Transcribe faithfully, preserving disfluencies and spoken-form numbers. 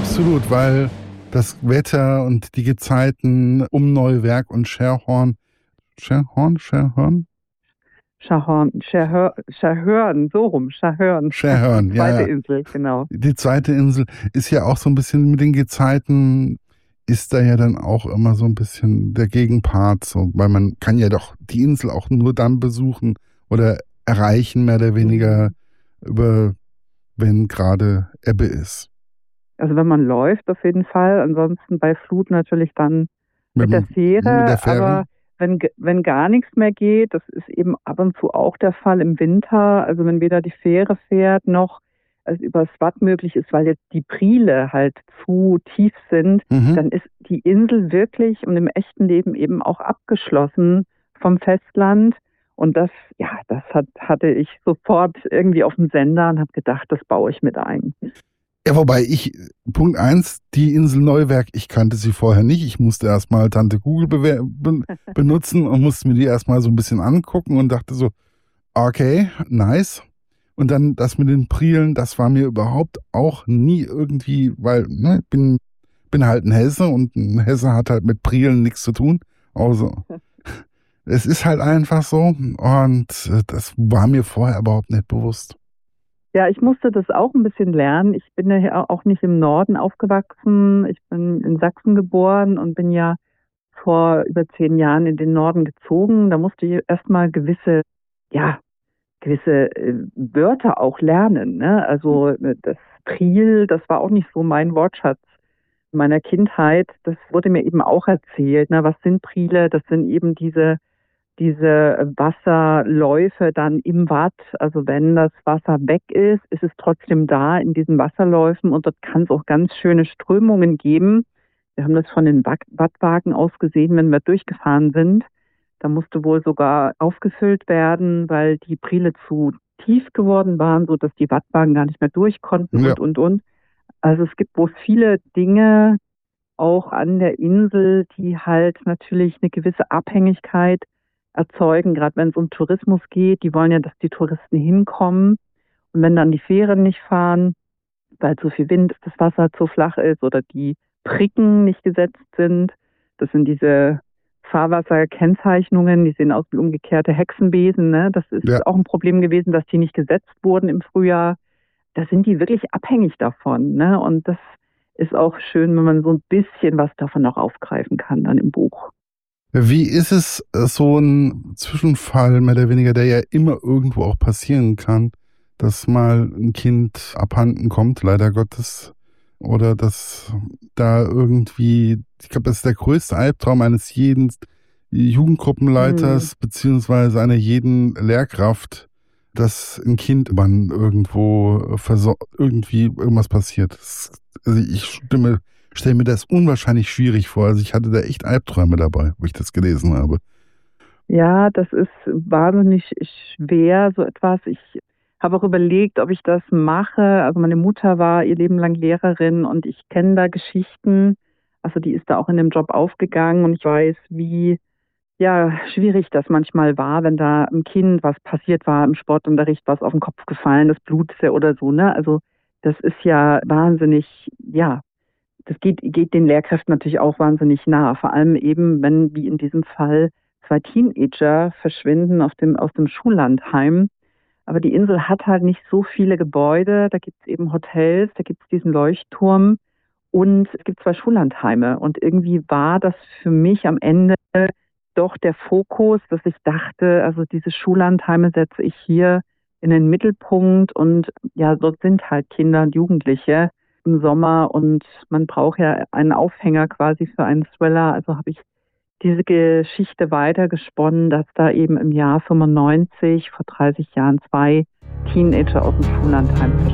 absolut, weil das Wetter und die Gezeiten um Neuwerk und Scherhorn, Scherhorn, Scherhorn? Schahorn, Scherhör, Scherhörn, so rum, Scherhörn. Scherhörn, Die ja, zweite ja. Insel, genau. Die zweite Insel ist ja auch so ein bisschen mit den Gezeiten, ist da ja dann auch immer so ein bisschen der Gegenpart, so, weil man kann ja doch die Insel auch nur dann besuchen oder erreichen, mehr oder weniger, über, wenn gerade Ebbe ist. Also wenn man läuft, auf jeden Fall. Ansonsten bei Flut natürlich dann mit, Mit, der dem- Fähre. mit der Fähre? Aber wenn, ge- wenn gar nichts mehr geht, das ist eben ab und zu auch der Fall im Winter. Also wenn weder die Fähre fährt noch es übers Watt möglich ist, weil jetzt die Priele halt zu tief sind, Mhm. dann ist die Insel wirklich und im echten Leben eben auch abgeschlossen vom Festland. Und das, ja, das hat, hatte ich sofort irgendwie auf dem Sender und habe gedacht, das baue ich mit ein. Ja, wobei ich, Punkt eins, die Insel Neuwerk, ich kannte sie vorher nicht. Ich musste erstmal Tante Google bewer- ben- benutzen und musste mir die erstmal so ein bisschen angucken und dachte so, okay, nice. Und dann das mit den Prielen, das war mir überhaupt auch nie irgendwie, weil, ne, bin, bin halt ein Hesse und ein Hesse hat halt mit Prielen nichts zu tun. Also, es ist halt einfach so und äh, das war mir vorher überhaupt nicht bewusst. Ja, ich musste das auch ein bisschen lernen. Ich bin ja auch nicht im Norden aufgewachsen. Ich bin in Sachsen geboren und bin ja vor über zehn Jahren in den Norden gezogen. Da musste ich erstmal gewisse, ja, gewisse äh, Wörter auch lernen. Ne? Also äh, das Priel, das war auch nicht so mein Wortschatz meiner Kindheit. Das wurde mir eben auch erzählt. Ne? Was sind Priele? Das sind eben diese diese Wasserläufe dann im Watt, also wenn das Wasser weg ist, ist es trotzdem da in diesen Wasserläufen und dort kann es auch ganz schöne Strömungen geben. Wir haben das von den Watt- Wattwagen aus gesehen, wenn wir durchgefahren sind. Da musste wohl sogar aufgefüllt werden, weil die Priele zu tief geworden waren, sodass die Wattwagen gar nicht mehr durch konnten Ja. und, und, und. Also es gibt wohl viele Dinge auch an der Insel, die halt natürlich eine gewisse Abhängigkeit erzeugen, gerade wenn es um Tourismus geht. Die wollen ja, dass die Touristen hinkommen. Und wenn dann die Fähren nicht fahren, weil zu viel Wind ist, das Wasser zu flach ist oder die Pricken nicht gesetzt sind, das sind diese Fahrwasserkennzeichnungen, die sehen aus wie umgekehrte Hexenbesen. Ne? Das ist Ja. auch ein Problem gewesen, dass die nicht gesetzt wurden im Frühjahr. Da sind die wirklich abhängig davon. Ne? Und das ist auch schön, wenn man so ein bisschen was davon auch aufgreifen kann dann im Buch. Wie ist es, äh, so ein Zwischenfall, mehr oder weniger, der ja immer irgendwo auch passieren kann, dass mal ein Kind abhanden kommt, leider Gottes, oder dass da irgendwie, ich glaube, das ist der größte Albtraum eines jeden Jugendgruppenleiters, beziehungsweise einer jeden Lehrkraft, dass ein Kind man irgendwo verso irgendwie irgendwas passiert. Das, also ich stimme stelle mir das unwahrscheinlich schwierig vor. Also ich hatte da echt Albträume dabei, wo ich das gelesen habe. Ja, das ist wahnsinnig schwer, so etwas. Ich habe auch überlegt, ob ich das mache. Also meine Mutter war ihr Leben lang Lehrerin und ich kenne da Geschichten. Also die ist da auch in dem Job aufgegangen und ich weiß, wie ja, schwierig das manchmal war, wenn da einem Kind was passiert war im Sportunterricht, was auf den Kopf gefallen, das blutete oder so, ne? Also das ist ja wahnsinnig, ja, das geht, geht den Lehrkräften natürlich auch wahnsinnig nah. Vor allem eben, wenn, wie in diesem Fall, zwei Teenager verschwinden auf dem, aus dem Schullandheim. Aber die Insel hat halt nicht so viele Gebäude. Da gibt es eben Hotels, da gibt es diesen Leuchtturm und es gibt zwei Schullandheime. Und irgendwie war das für mich am Ende doch der Fokus, dass ich dachte, also diese Schullandheime setze ich hier in den Mittelpunkt und ja, dort sind halt Kinder und Jugendliche im Sommer und man braucht ja einen Aufhänger quasi für einen Thriller. Also habe ich diese Geschichte weitergesponnen, dass da eben im Jahr fünfundneunzig, vor dreißig Jahren, zwei Teenager aus dem Schullandheim